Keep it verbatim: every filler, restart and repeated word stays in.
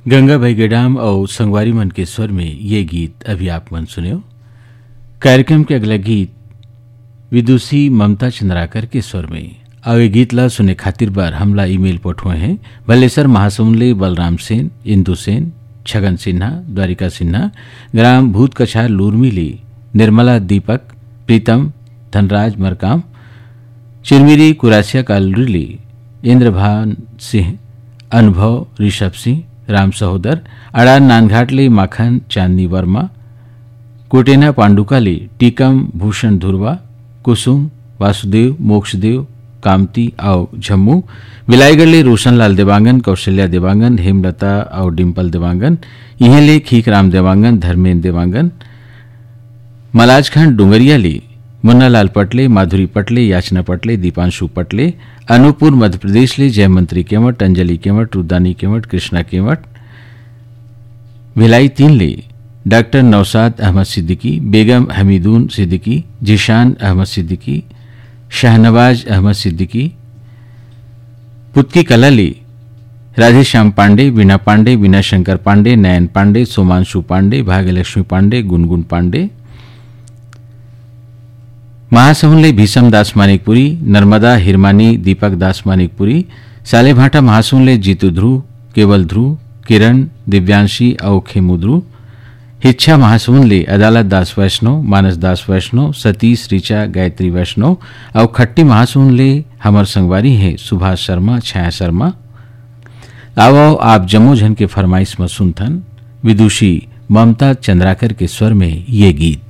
गंगा भाई गेडाम और संगवारी मन के स्वर में ये गीत अभी आप मन सुने। कार्यक्रम के अगला गीत विदुषी ममता चंद्राकर के स्वर में। और ये गीत ला सुने खातिर बार हमला ईमेल पठुए हैं भलेसर महासमुंदले बलराम सेन, इंदु सेन, छगन सिन्हा, द्वारिका सिन्हा, ग्राम भूत कछार लूरमिली, निर्मला दीपक, प्रीतम, धनराज मरकाम, चिरमिरी कुरासिया कालरिली, इंद्रभान सिंह, अनुभव, ऋषभ सिंह, राम सहोदर, अड़ान नानघाटले माखन चांदनी वर्मा, कोटेना पांडुकाली, टीकम भूषण धुरवा, कुसुम, वासुदेव, मोक्षदेव, कामती और झम्मू, बिलाईगढ़ले रोशनलाल देवांगन, कौशल्या देवांगन, हेमलता और डिम्पल देवांगन, इहेले खीखराम देवांगन, धर्मेंद्र देवांगन, मलाजखंड डुंगरियाली मुन्नालाल पटले, माधुरी पटले, याचना पटले, दीपांशु पटले, अनूपपुर मध्य प्रदेश ले जयमंत्री केवट, अंजलि केवट, रुद्दानी केवट, कृष्णा केवट, भिलाई तीन ले डॉक्टर नौसाद अहमद सिद्दीकी, बेगम हमीदून सिद्दीकी, जिशान अहमद सिद्दीकी, शाहनवाज अहमद सिद्दीकी, पुतकी कलाली राधेश्याम पांडे, वीणा पांडे, वीणा शंकर पांडे, नयन पांडे, सोमांशु पांडे, भाग्यलक्ष्मी पांडे, गुनगुन पांडे, महासमुंदले भीषम दास मानिकपुरी, नर्मदा हिरमानी, दीपक दास मानिकपुरी, सालेभाटा महासमुंदले जीतू ध्रुव, केवल ध्रुव, किरण, दिव्यांशी और खेमू ध्रुव, हिच्छा महासमुंदले अदालत दास वैष्णव, मानस दास वैष्णव, सतीश ऋचा गायत्री वैष्णव और खट्टी महासमुंदले हमर संगवारी है सुभाष शर्मा, छाया शर्मा। आओ आप जमो झन के फरमाइश में सुनथन विदुषी ममता चंद्राकर के स्वर में ये गीत।